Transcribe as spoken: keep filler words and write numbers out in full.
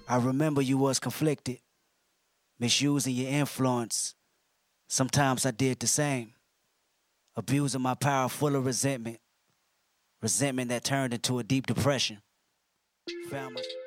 I remember you was conflicted, misusing your influence. Sometimes I did the same, abusing my power full of resentment, resentment that turned into a deep depression. Found my